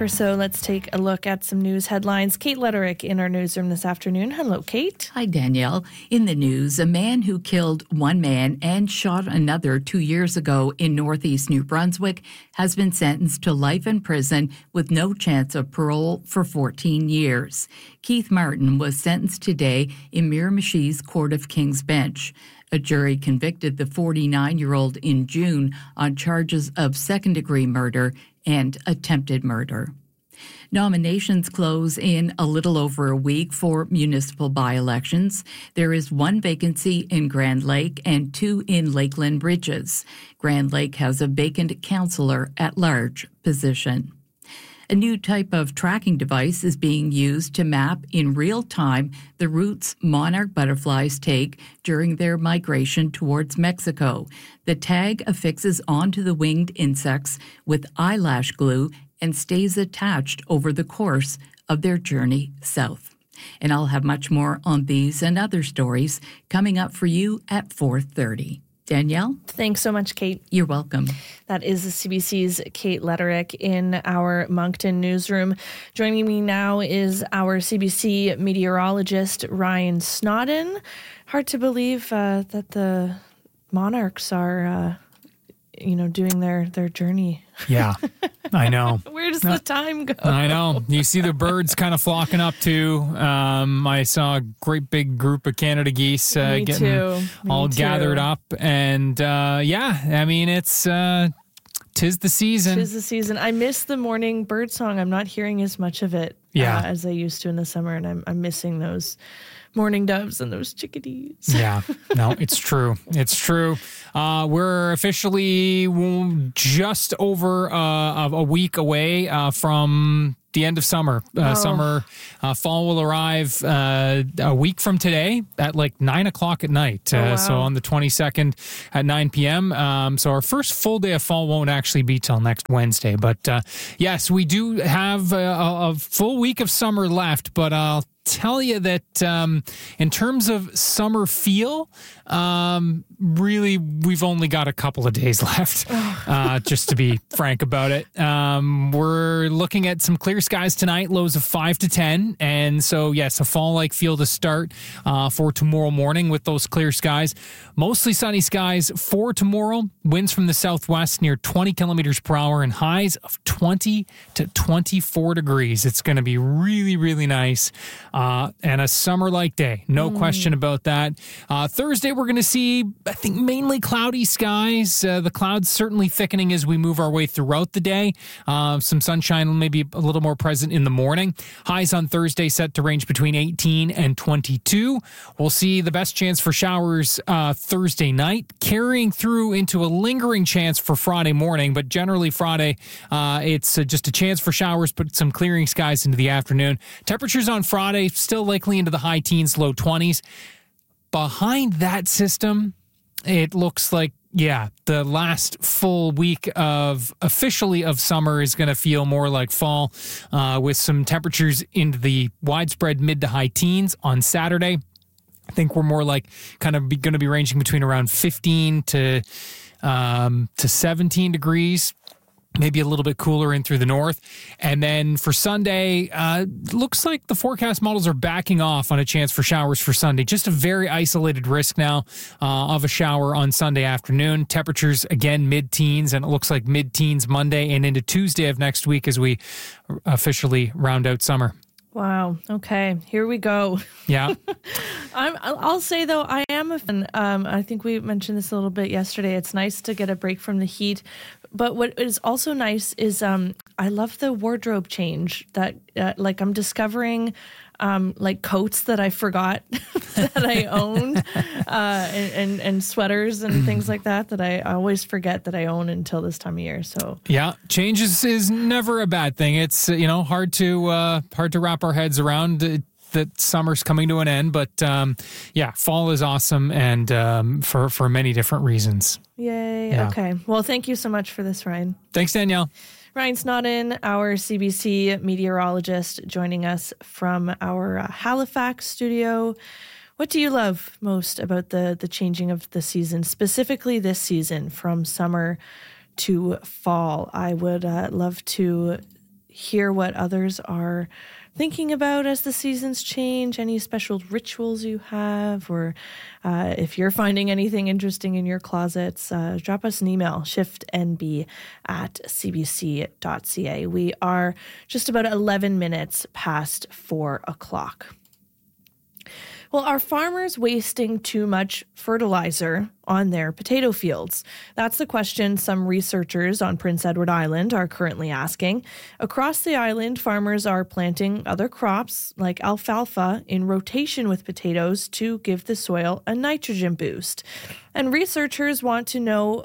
or so, let's take a look at some news headlines. Kate Letterick in our newsroom this afternoon. Hello, Kate. Hi, Danielle. In the news, a man who killed one man and shot another 2 years ago in northeast New Brunswick has been sentenced to life in prison with no chance of parole for 14 years. Keith Martin was sentenced today in Miramichi's Court of King's Bench. A jury convicted the 49-year-old in June on charges of second-degree murder and attempted murder. Nominations close in a little over a week for municipal by-elections. There is one vacancy in Grand Lake and two in Lakeland Bridges. Grand Lake has a vacant councillor-at-large position. A new type of tracking device is being used to map in real time the routes monarch butterflies take during their migration towards Mexico. The tag affixes onto the winged insects with eyelash glue and stays attached over the course of their journey south. And I'll have much more on these and other stories coming up for you at 4:30. Danielle? Thanks so much, Kate. You're welcome. That is the CBC's Kate Letterick in our Moncton newsroom. Joining me now is our CBC meteorologist, Ryan Snodden. Hard to believe that the Monarchs are, doing their journey. Yeah, I know. Where does the time go? I know. You see the birds kind of flocking up too. I saw a great big group of Canada geese getting all gathered up. And it's tis the season. Tis the season. I miss the morning bird song. I'm not hearing as much of it as I used to in the summer. And I'm missing those morning doves and those chickadees. Yeah, no, it's true. It's true. We're officially just over a week away from the end of summer. Fall will arrive a week from today at like 9 o'clock at night. So on the 22nd at 9 p.m. So our first full day of fall won't actually be till next Wednesday. But yes, we do have a full week of summer left, but I'll tell you that in terms of summer feel, really we've only got a couple of days left, just to be frank about it. We're looking at some clear skies tonight, lows of 5 to 10, and so yes, a fall-like feel to start for tomorrow morning with those clear skies. Mostly sunny skies for tomorrow, winds from the southwest near 20 kilometers per hour and highs of 20 to 24 degrees. It's going to be really, really nice. And a summer-like day. No question about that. Thursday, we're going to see, I think, mainly cloudy skies. The clouds certainly thickening as we move our way throughout the day. Some sunshine maybe a little more present in the morning. Highs on Thursday set to range between 18 and 22. We'll see the best chance for showers Thursday night, carrying through into a lingering chance for Friday morning. But generally Friday, it's just a chance for showers, but some clearing skies into the afternoon. Temperatures on Friday still likely into the high teens, low 20s. Behind that system, it looks like, the last full week of summer is going to feel more like fall, with some temperatures into the widespread mid to high teens on Saturday. I think we're more like kind of going to be ranging between around 15 to 17 degrees. Maybe a little bit cooler in through the north. And then for Sunday, looks like the forecast models are backing off on a chance for showers for Sunday. Just a very isolated risk now of a shower on Sunday afternoon. Temperatures, again, mid-teens, and it looks like mid-teens Monday and into Tuesday of next week as we officially round out summer. Wow. Okay. Here we go. Yeah. I'll say, though, I am a fan. I think we mentioned this a little bit yesterday. It's nice to get a break from the heat. But what is also nice is I love the wardrobe change that I'm discovering coats that I forgot that I owned and sweaters and things like that I always forget that I own until this time of year. So yeah, change is never a bad thing. It's hard to wrap our heads around that summer's coming to an end, but fall is awesome and for many different reasons. Yay. Yeah. Okay. Well, thank you so much for this, Ryan. Thanks, Danielle. Ryan Snodden, our CBC meteorologist, joining us from our Halifax studio. What do you love most about the changing of the season, specifically this season from summer to fall? I would love to hear what others are thinking about as the seasons change, any special rituals you have, or if you're finding anything interesting in your closets, drop us an email, shiftnb@cbc.ca. We are just about 11 minutes past 4 o'clock. Well, are farmers wasting too much fertilizer on their potato fields? That's the question some researchers on Prince Edward Island are currently asking. Across the island, farmers are planting other crops like alfalfa in rotation with potatoes to give the soil a nitrogen boost. And researchers want to know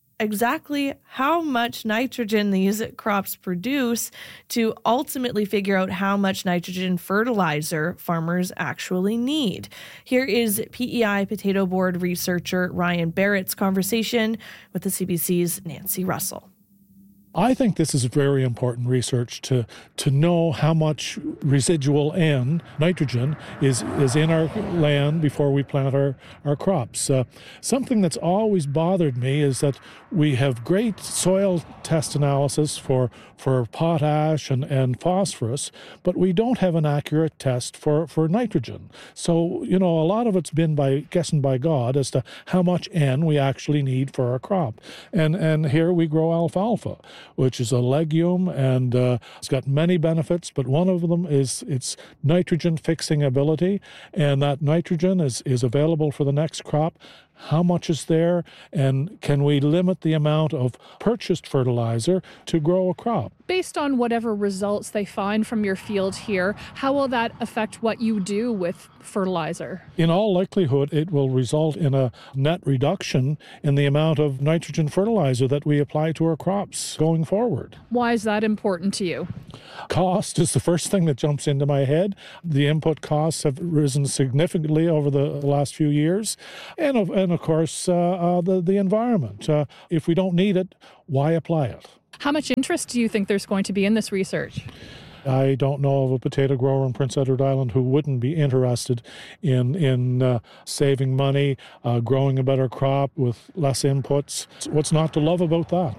exactly how much nitrogen these crops produce to ultimately figure out how much nitrogen fertilizer farmers actually need. Here is PEI Potato Board researcher Ryan Barrett's conversation with the CBC's Nancy Russell. I think this is very important research to know how much residual N, nitrogen, is in our land before we plant our crops. Something that's always bothered me is that we have great soil test analysis for potash and phosphorus, but we don't have an accurate test for nitrogen. So, a lot of it's been by guessing by God as to how much N we actually need for our crop. And here we grow alfalfa, which is a legume, and it's got many benefits, but one of them is its nitrogen fixing ability, and that nitrogen is available for the next crop. How much is there, and can we limit the amount of purchased fertilizer to grow a crop? Based on whatever results they find from your field here, how will that affect what you do with fertilizer? In all likelihood, it will result in a net reduction in the amount of nitrogen fertilizer that we apply to our crops going forward. Why is that important to you? Cost is the first thing that jumps into my head. The input costs have risen significantly over the last few years. And of course, the environment. If we don't need it, why apply it? How much interest do you think there's going to be in this research? I don't know of a potato grower in Prince Edward Island who wouldn't be interested in saving money, growing a better crop with less inputs. What's not to love about that?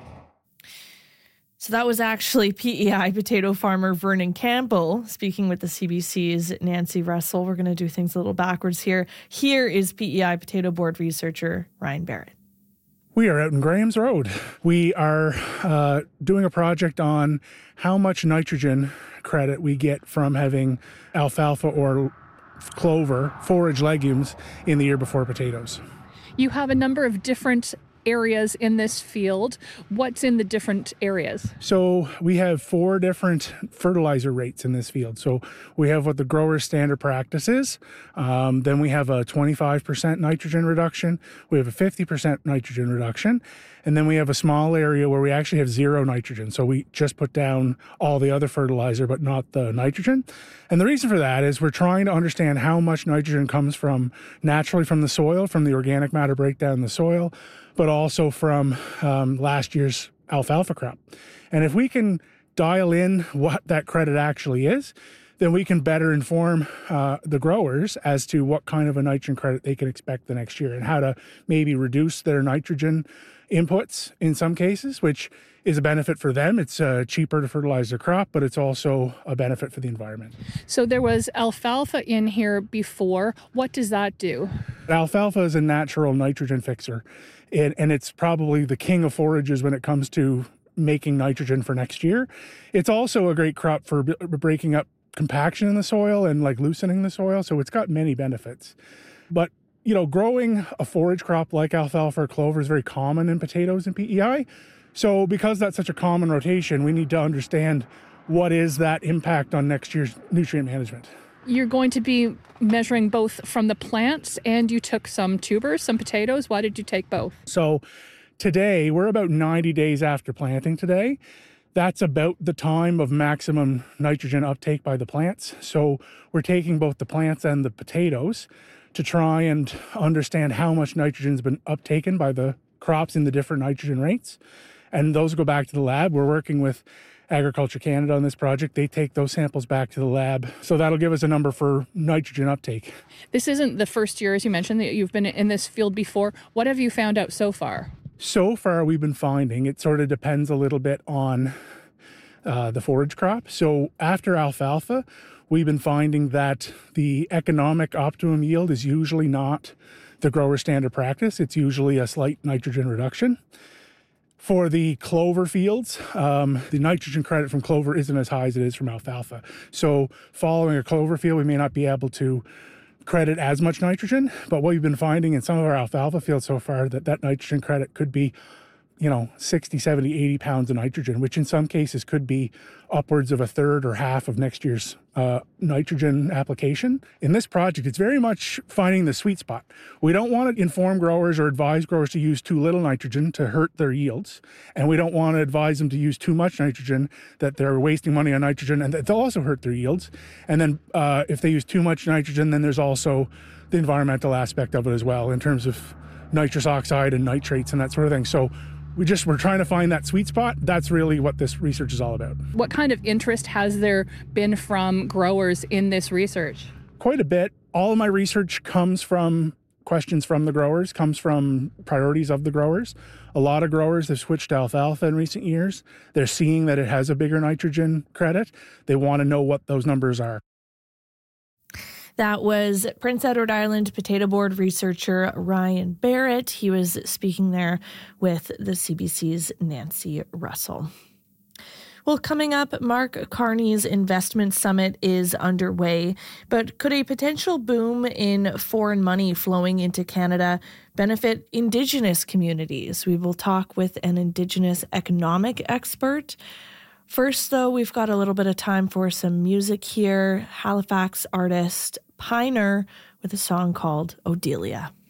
So that was actually PEI potato farmer Vernon Campbell speaking with the CBC's Nancy Russell. We're going to do things a little backwards here. Here is PEI Potato Board researcher Ryan Barrett. We are out in Graham's Road. We are doing a project on how much nitrogen credit we get from having alfalfa or clover, forage legumes, in the year before potatoes. You have a number of different areas in this field. What's in the different areas? So we have 4 different fertilizer rates in this field. So we have what the grower's standard practice is. Then we have a 25% nitrogen reduction. We have a 50% nitrogen reduction. And then we have a small area where we actually have 0 nitrogen. So we just put down all the other fertilizer, but not the nitrogen. And the reason for that is we're trying to understand how much nitrogen comes from naturally from the soil, from the organic matter breakdown in the soil, but also from last year's alfalfa crop. And if we can dial in what that credit actually is, then we can better inform the growers as to what kind of a nitrogen credit they can expect the next year and how to maybe reduce their nitrogen inputs in some cases, which is a benefit for them. It's cheaper to fertilize their crop, but it's also a benefit for the environment. So there was alfalfa in here before. What does that do? Alfalfa is a natural nitrogen fixer, and it's probably the king of forages when it comes to making nitrogen for next year. It's also a great crop for breaking up compaction in the soil and like loosening the soil, so it's got many benefits. But growing a forage crop like alfalfa or clover is very common in potatoes and PEI. So because that's such a common rotation, we need to understand what is that impact on next year's nutrient management. You're going to be measuring both from the plants, and you took some tubers, some potatoes. Why did you take both? So today, we're about 90 days after planting today. That's about the time of maximum nitrogen uptake by the plants. So we're taking both the plants and the potatoes to try and understand how much nitrogen has been uptaken by the crops in the different nitrogen rates. And those go back to the lab. We're working with Agriculture Canada on this project. They take those samples back to the lab. So that'll give us a number for nitrogen uptake. This isn't the first year, as you mentioned, that you've been in this field before. What have you found out so far? So far, we've been finding, it sort of depends a little bit on the forage crop. So after alfalfa, we've been finding that the economic optimum yield is usually not the grower standard practice. It's usually a slight nitrogen reduction. For the clover fields, the nitrogen credit from clover isn't as high as it is from alfalfa. So following a clover field, we may not be able to credit as much nitrogen, but what we've been finding in some of our alfalfa fields so far, that nitrogen credit could be 60, 70, 80 pounds of nitrogen, which in some cases could be upwards of a third or half of next year's nitrogen application. In this project, it's very much finding the sweet spot. We don't want to inform growers or advise growers to use too little nitrogen to hurt their yields. And we don't want to advise them to use too much nitrogen, that they're wasting money on nitrogen and that they'll also hurt their yields. And then if they use too much nitrogen, then there's also the environmental aspect of it as well in terms of nitrous oxide and nitrates and that sort of thing. So we're trying to find that sweet spot. That's really what this research is all about. What kind of interest has there been from growers in this research? Quite a bit. All of my research comes from questions from the growers, comes from priorities of the growers. A lot of growers have switched to alfalfa in recent years. They're seeing that it has a bigger nitrogen credit. They want to know what those numbers are. That was Prince Edward Island Potato Board researcher Ryan Barrett. He was speaking there with the CBC's Nancy Russell. Well, coming up, Mark Carney's investment summit is underway, but could a potential boom in foreign money flowing into Canada benefit Indigenous communities? We will talk with an Indigenous economic expert. First, though, we've got a little bit of time for some music here. Halifax artist Piner with a song called Odelia.